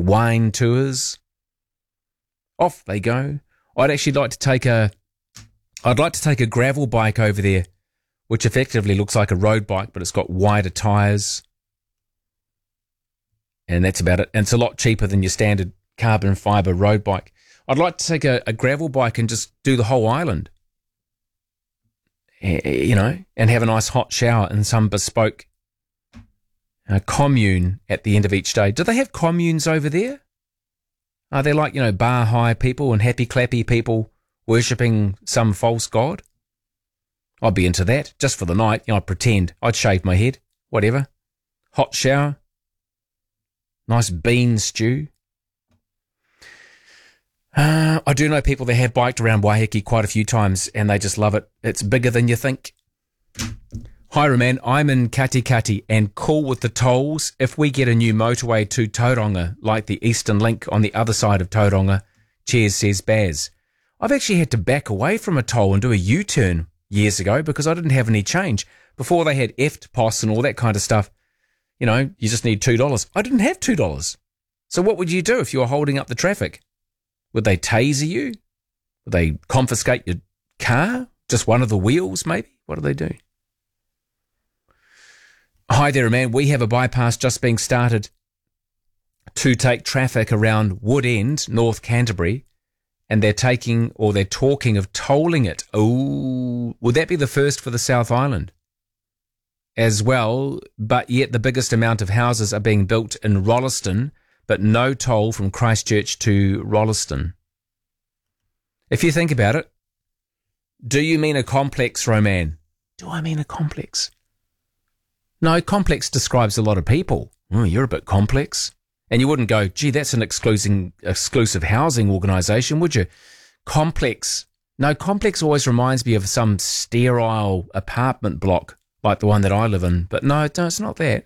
wine tours. Off they go. I'd like to take a gravel bike over there, which effectively looks like a road bike, but it's got wider tyres. And that's about it. And it's a lot cheaper than your standard carbon fibre road bike. I'd like to take a gravel bike and just do the whole island, you know, and have a nice hot shower in some bespoke commune at the end of each day. Do they have communes over there? Are they like, you know, bar high people and happy clappy people worshipping some false god? I'd be into that just for the night. You know, I'd pretend. I'd shave my head, whatever. Hot shower. Nice bean stew. I do know people that have biked around Waiheke quite a few times and they just love it. It's bigger than you think. Hi, Roman. I'm in Katikati and cool with the tolls if we get a new motorway to Tauranga, like the Eastern Link on the other side of Tauranga. Cheers, says Baz. I've actually had to back away from a toll and do a U-turn years ago because I didn't have any change. Before they had EFTPOS and all that kind of stuff. You know, you just need $2. I didn't have $2. So what would you do if you were holding up the traffic? Would they taser you? Would they confiscate your car? Just one of the wheels, maybe? What do they do? Hi there, man. We have a bypass just being started to take traffic around Wood End, North Canterbury, and they're talking of tolling it. Oh, would that be the first for the South Island as well? But yet the biggest amount of houses are being built in Rolleston, but no toll from Christchurch to Rolleston. If you think about it, do you mean a complex, Roman? Do I mean a complex? No, complex describes a lot of people. Oh, you're a bit complex. And you wouldn't go, gee, that's an exclusive housing organisation, would you? Complex. No, complex always reminds me of some sterile apartment block like the one that I live in. But no, it's not that.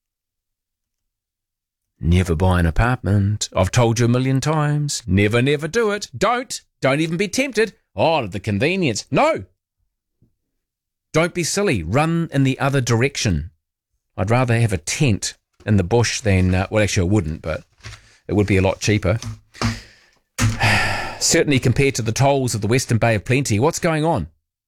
Never buy an apartment. I've told you a million times. Never, never do it. Don't even be tempted. Oh, the convenience. No. Don't be silly. Run in the other direction. I'd rather have a tent in the bush than, well, actually I wouldn't, but it would be a lot cheaper. Certainly compared to the tolls of the Western Bay of Plenty. What's going on?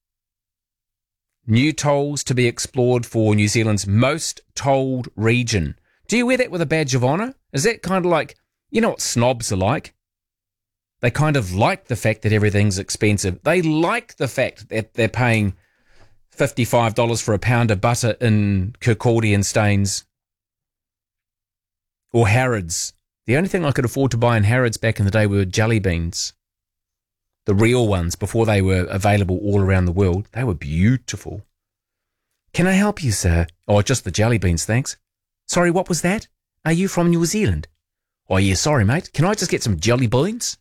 New tolls to be explored for New Zealand's most tolled region. Do you wear that with a badge of honour? Is that kind of like, you know what snobs are like? They kind of like the fact that everything's expensive. They like the fact that they're paying $55 for a pound of butter in Kirkcaldy and Staines. Or Harrods. The only thing I could afford to buy in Harrods back in the day were jelly beans. The real ones, before they were available all around the world. They were beautiful. Can I help you, sir? Oh, just the jelly beans, thanks. Sorry, what was that? Are you from New Zealand? Oh, yeah, sorry, mate. Can I just get some jelly beans?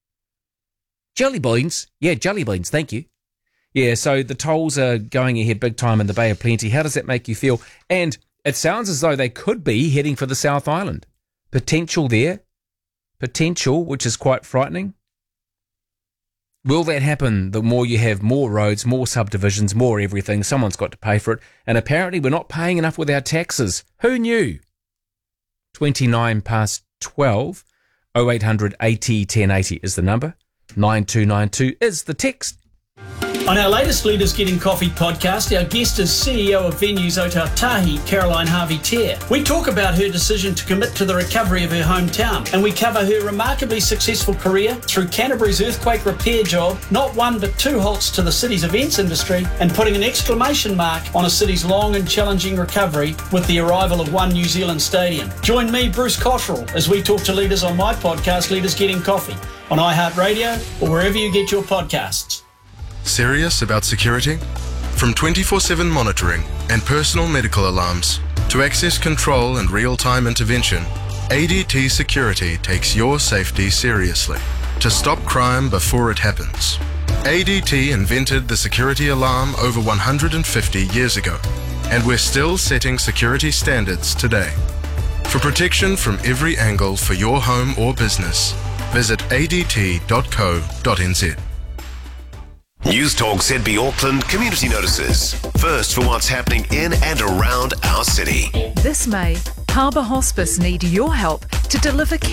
Jelly beans? Yeah, jelly beans, thank you. Yeah, so the tolls are going ahead big time in the Bay of Plenty. How does that make you feel? And it sounds as though they could be heading for the South Island. Potential there. Potential, which is quite frightening. Will that happen? The more you have more roads, more subdivisions, more everything, someone's got to pay for it. And apparently we're not paying enough with our taxes. Who knew? 29 past 12, 0800 80 1080 is the number. 9292 is the text. On our latest Leaders Getting Coffee podcast, our guest is CEO of Venues Otautahi, Caroline Harvey-Tear. We talk about her decision to commit to the recovery of her hometown, and we cover her remarkably successful career through Canterbury's earthquake repair job, not one but two halts to the city's events industry, and putting an exclamation mark on a city's long and challenging recovery with the arrival of One New Zealand Stadium. Join me, Bruce Cottrell, as we talk to leaders on my podcast, Leaders Getting Coffee, on iHeartRadio or wherever you get your podcasts. Serious about security? From 24/7 monitoring and personal medical alarms to access control and real-time intervention, ADT Security takes your safety seriously to stop crime before it happens. ADT invented the security alarm over 150 years ago, and we're still setting security standards today. For protection from every angle for your home or business, visit adt.co.nz. News Talk ZB Auckland Community Notices. First for what's happening in and around our city. This May, Harbour Hospice need your help to deliver care